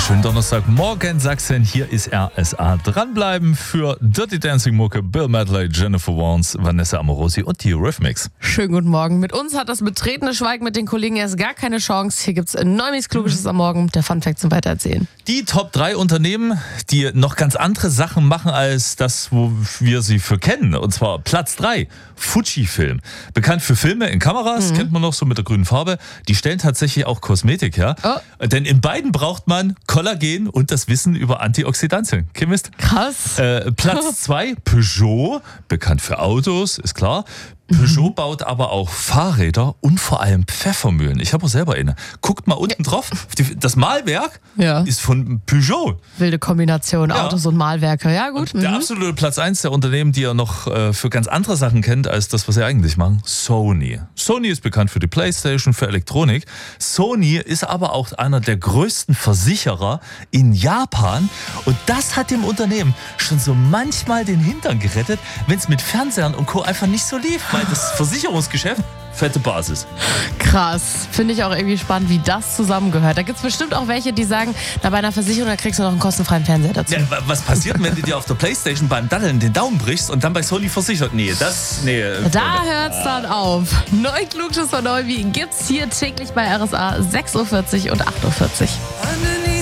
Schönen Donnerstagmorgen, Sachsen. Hier ist RSA. Dranbleiben für Dirty Dancing Mucke, Bill Medley, Jennifer Warnes, Vanessa Amorosi und die Eurythmics. Schönen guten Morgen. Mit uns hat das betretene Schweigen mit den Kollegen erst gar keine Chance. Hier gibt's Neumis Kluges am Morgen, der Funfact zum Weitererzählen. Die Top 3 Unternehmen, die noch ganz andere Sachen machen als das, wo wir sie für kennen. Und zwar Platz 3, Fujifilm. Bekannt für Filme in Kameras, kennt man noch so mit der grünen Farbe. Die stellen tatsächlich auch Kosmetik her. Oh. Denn in beiden braucht man Kollagen und das Wissen über Antioxidantien. Chemist. Krass. Platz 2, Peugeot. Bekannt für Autos, ist klar. Peugeot baut aber auch Fahrräder und vor allem Pfeffermühlen. Ich habe auch selber eine. Guckt mal unten drauf. Das Mahlwerk ist von Peugeot. Wilde Kombination, Autos und Mahlwerke. Ja, gut. Und der absolute Platz 1 der Unternehmen, die ihr noch für ganz andere Sachen kennt, als das, was sie eigentlich machen, Sony. Sony ist bekannt für die Playstation, für Elektronik. Sony ist aber auch einer der größten Versicherer in Japan. Und das hat dem Unternehmen schon so manchmal den Hintern gerettet, wenn es mit Fernsehern und Co. einfach nicht so lief. Weil das Versicherungsgeschäft, fette Basis. Krass. Finde ich auch irgendwie spannend, wie das zusammengehört. Da gibt es bestimmt auch welche, die sagen, na, bei einer Versicherung, da kriegst du noch einen kostenfreien Fernseher dazu. Ja, was passiert, wenn du dir auf der Playstation beim Daddeln den Daumen brichst und dann bei Sony versichert? Da hört's dann auf. Neu Klugschiss von Neuwi gibt's hier täglich bei RSA 6.40 Uhr und 8.40 Uhr.